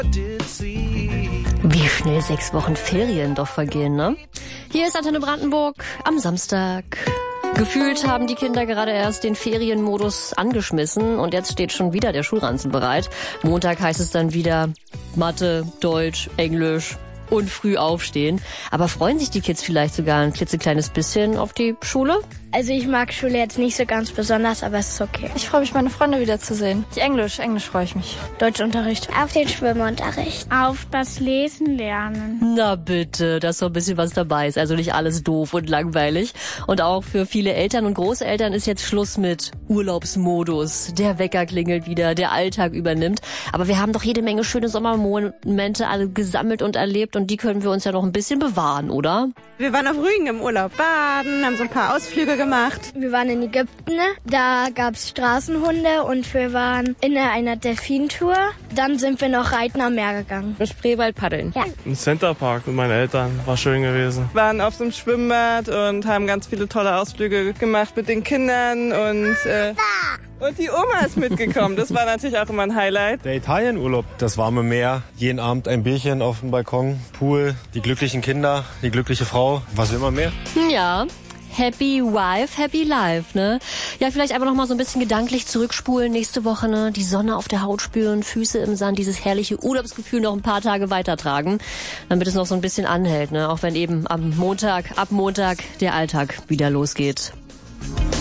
Wie schnell 6 Wochen Ferien doch vergehen, ne? Hier ist Antenne Brandenburg am Samstag. Gefühlt haben die Kinder gerade erst den Ferienmodus angeschmissen und jetzt steht schon wieder der Schulranzen bereit. Montag heißt es dann wieder Mathe, Deutsch, Englisch und früh aufstehen. Aber freuen sich die Kids vielleicht sogar ein klitzekleines bisschen auf die Schule? Also ich mag Schule jetzt nicht so ganz besonders, aber es ist okay. Ich freue mich, meine Freunde wiederzusehen. Englisch freue ich mich. Deutschunterricht. Auf den Schwimmunterricht. Auf das Lesen lernen. Na bitte, dass so ein bisschen was dabei ist. Also nicht alles doof und langweilig. Und auch für viele Eltern und Großeltern ist jetzt Schluss mit Urlaubsmodus. Der Wecker klingelt wieder, der Alltag übernimmt. Aber wir haben doch jede Menge schöne Sommermomente alle gesammelt und erlebt und die können wir uns ja noch ein bisschen bewahren, oder? Wir waren auf Rügen im Urlaub baden, haben so ein paar Ausflüge gemacht. Wir waren in Ägypten, da gab's Straßenhunde und wir waren in einer Delfintour. Dann sind wir noch reiten am Meer gegangen. Im Spreewald paddeln. Ja. Im Centerpark mit meinen Eltern, war schön gewesen. Wir waren auf so einem Schwimmbad und haben ganz viele tolle Ausflüge gemacht mit den Kindern und die Oma ist mitgekommen. Das war natürlich auch immer ein Highlight. Der Italienurlaub, das warme Meer, jeden Abend ein Bierchen auf dem Balkon, Pool, die glücklichen Kinder, die glückliche Frau, was will man mehr? Ja. Happy Wife, Happy Life, ne? Ja, vielleicht einfach noch mal so ein bisschen gedanklich zurückspulen nächste Woche, ne? Die Sonne auf der Haut spüren, Füße im Sand, dieses herrliche Urlaubsgefühl noch ein paar Tage weitertragen, damit es noch so ein bisschen anhält, ne? Auch wenn eben ab Montag der Alltag wieder losgeht.